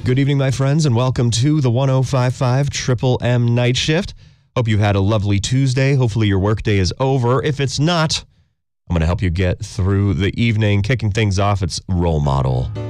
Good evening, my friends, and welcome to the 105.5 Triple M Night Shift. Hope you've had a lovely Tuesday. Hopefully your workday is over. If it's not, I'm going to help you get through the evening. Kicking things off, it's Role Model.